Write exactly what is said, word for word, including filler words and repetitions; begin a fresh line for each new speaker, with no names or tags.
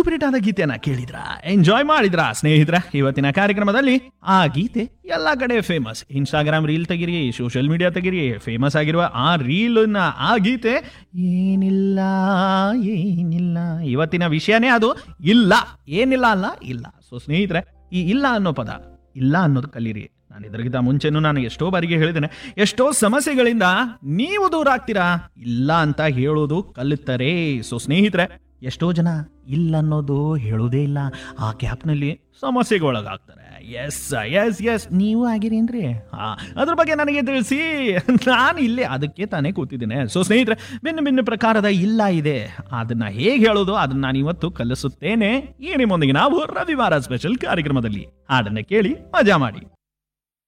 Super hit ಆದ ಗೀತೆಯನ್ನ ಕೇಳಿದ್ರ, ಎಂಜಾಯ್ ಮಾಡಿದ್ರ ಸ್ನೇಹಿತರ? ಇವತ್ತಿನ ಕಾರ್ಯಕ್ರಮದಲ್ಲಿ ಆ ಗೀತೆ ಎಲ್ಲಾ ಕಡೆ ಫೇಮಸ್. ಇನ್ಸ್ಟಾಗ್ರಾಮ್ ರೀಲ್ ತೆಗಿರಿ, ಸೋಷಿಯಲ್ ಮೀಡಿಯಾ ತೆಗಿರಿ, ಫೇಮಸ್ ಆಗಿರುವ ಆ ರೀಲ್ ಆ ಗೀತೆ ಏನಿಲ್ಲ ಏನಿಲ್ಲ. ಇವತ್ತಿನ ವಿಷಯನೇ ಅದು, ಇಲ್ಲ. ಏನಿಲ್ಲ ಅಲ್ಲ, ಇಲ್ಲ. ಸೊ ಸ್ನೇಹಿತರೆ, ಈ ಇಲ್ಲ ಅನ್ನೋ ಪದ, ಇಲ್ಲ ಅನ್ನೋದು ಕಲೀರಿ. ನಾನು ಇದರಿಗಿಂತ ಮುಂಚೆನೂ ನಾನು ಎಷ್ಟೋ ಬಾರಿಗೆ ಹೇಳಿದ್ದೇನೆ, ಎಷ್ಟೋ ಸಮಸ್ಯೆಗಳಿಂದ ನೀವು ದೂರ ಆಗ್ತೀರಾ ಇಲ್ಲ ಅಂತ ಹೇಳೋದು ಕಲಿತರೆ. ಸೊ ಸ್ನೇಹಿತರೆ, ಎಷ್ಟೋ ಜನ ಇಲ್ಲ ಅನ್ನೋದು ಹೇಳೋದೇ ಇಲ್ಲ, ಆ ಗ್ಯಾಪ್ನಲ್ಲಿ ಸಮಸ್ಯೆಗೊಳಗಾಗ್ತಾರೆ. ಎಸ್ ಎಸ್ ಎಸ್ ನೀವು ಆಗಿರೇನ್ರಿ? ಹಾ, ಅದ್ರ ಬಗ್ಗೆ ನನಗೆ ತಿಳಿಸಿ, ನಾನು ಇಲ್ಲೇ ಅದಕ್ಕೆ ತಾನೇ ಕೂತಿದ್ದೇನೆ. ಸೊ ಸ್ನೇಹಿತರೆ, ಭಿನ್ನ ಭಿನ್ನ ಪ್ರಕಾರದ ಇಲ್ಲ ಇದೆ, ಅದನ್ನ ಹೇಗೆ ಹೇಳೋದು ಅದನ್ನ ನಾನು ಇವತ್ತು ಕಲಿಸುತ್ತೇನೆ. ಈ ನಿಮ್ಮೊಂದಿಗೆ ನಾವು ರವಿವಾರ ಸ್ಪೆಷಲ್ ಕಾರ್ಯಕ್ರಮದಲ್ಲಿ ಹಾಡನ್ನ ಕೇಳಿ ಮಜಾ ಮಾಡಿ.